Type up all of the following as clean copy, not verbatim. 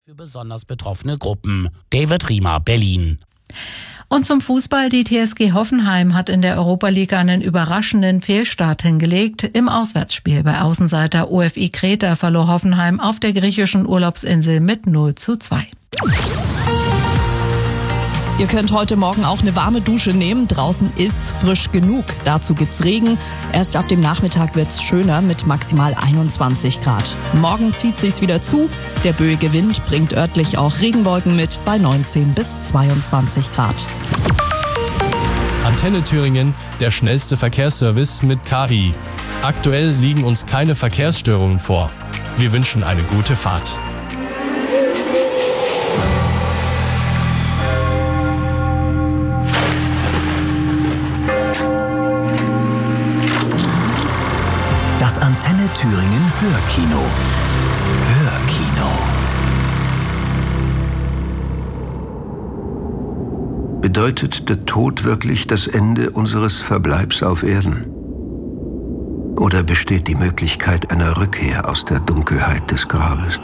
für besonders betroffene Gruppen. David Riemer, Berlin. Und zum Fußball. Die TSG Hoffenheim hat in der Europa League einen überraschenden Fehlstart hingelegt. Im Auswärtsspiel bei Außenseiter OFI Kreta verlor Hoffenheim auf der griechischen Urlaubsinsel mit 0:2. Ihr könnt heute Morgen auch eine warme Dusche nehmen. Draußen ist's frisch genug. Dazu gibt's Regen. Erst ab dem Nachmittag wird's schöner mit maximal 21 Grad. Morgen zieht sich's wieder zu. Der böige Wind bringt örtlich auch Regenwolken mit bei 19 bis 22 Grad. Antenne Thüringen, der schnellste Verkehrsservice mit KI. Aktuell liegen uns keine Verkehrsstörungen vor. Wir wünschen eine gute Fahrt. Das Antenne Thüringen Hörkino. Hörkino. Bedeutet der Tod wirklich das Ende unseres Verbleibs auf Erden? Oder besteht die Möglichkeit einer Rückkehr aus der Dunkelheit des Grabes?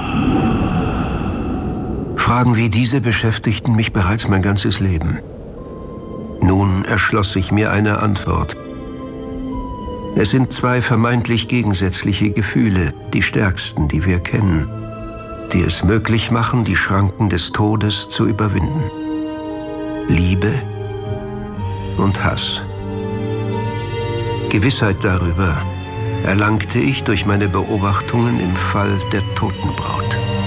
Fragen wie diese beschäftigten mich bereits mein ganzes Leben. Nun erschloss sich mir eine Antwort. Es sind zwei vermeintlich gegensätzliche Gefühle, die stärksten, die wir kennen, die es möglich machen, die Schranken des Todes zu überwinden. Liebe und Hass. Gewissheit darüber erlangte ich durch meine Beobachtungen im Fall der Totenbraut.